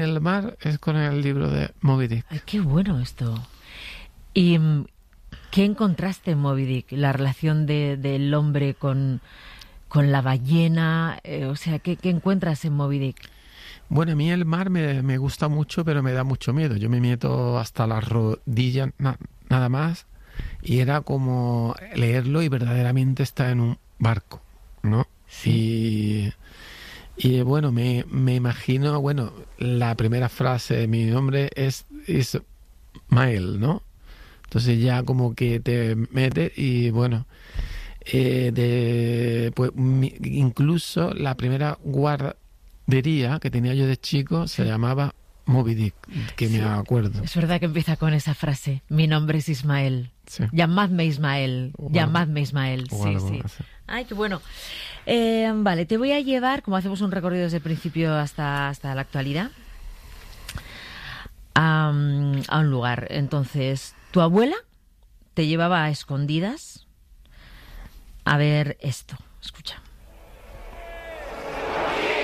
El mar es con el libro de Moby Dick. Ay, qué bueno esto. ¿Y qué encontraste en Moby Dick? La relación del hombre con la ballena, o sea, ¿qué encuentras en Moby Dick? Bueno, a mí el mar me gusta mucho, pero me da mucho miedo. Yo me meto hasta las rodillas, nada más, y era como leerlo y verdaderamente estar en un barco, ¿no? Sí. Y bueno, me imagino, bueno, la primera frase de mi nombre es Ismael, ¿no? Entonces ya como que te metes y bueno, pues incluso la primera guardería que tenía yo de chico se llamaba Moby Dick, que Sí. me acuerdo. Es verdad que empieza con esa frase. Mi nombre es Ismael. Sí. Llamadme Ismael. O Llamadme Ismael. o Sí, algo sí. así. Ay, qué bueno. Vale, te voy a llevar, como hacemos un recorrido desde el principio hasta la actualidad, a un lugar. Entonces, tu abuela te llevaba a escondidas a ver esto. Escucha.